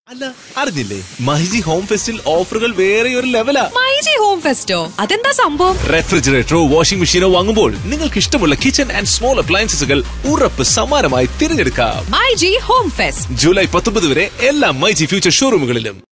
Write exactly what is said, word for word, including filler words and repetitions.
അല്ല, അറിഞ്ഞില്ലേ? മൈജി ഹോം ഫെസ്റ്റിൽ ഓഫറുകൾ വേറെ ഒരു ലെവലാ. മൈജി ഹോം ഫെസ്റ്റോ? അതെന്താ സംഭവം? റെഫ്രിജറേറ്ററോ വാഷിംഗ് മെഷീനോ വാങ്ങുമ്പോൾ നിങ്ങൾക്ക് ഇഷ്ടമുള്ള കിച്ചൺ ആൻഡ് സ്മോൾ അപ്ലയൻസസുകൾ ഉറപ്പ് സമ്മാനമായി തിരഞ്ഞെടുക്കാം. മൈജി ഹോം ഫെസ്റ്റ് ജൂലൈ പത്തൊമ്പത് വരെ എല്ലാ മൈജി ഫ്യൂച്ചർ ഷോറൂമുകളിലും.